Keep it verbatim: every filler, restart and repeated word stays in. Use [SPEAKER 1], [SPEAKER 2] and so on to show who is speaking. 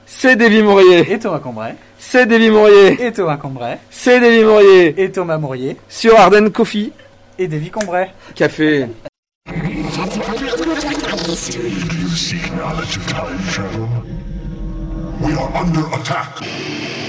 [SPEAKER 1] C'est Davy Mourier.
[SPEAKER 2] Et Thomas Combray.
[SPEAKER 1] C'est Davy Mourier.
[SPEAKER 2] Et Thomas Combray.
[SPEAKER 1] C'est Davy Mourier.
[SPEAKER 2] Et Thomas Mourier.
[SPEAKER 1] Sur Ardennes Coffee.
[SPEAKER 2] Et Davy Combray.
[SPEAKER 1] Café.
[SPEAKER 3] Do you seek knowledge of time travel? We are under attack.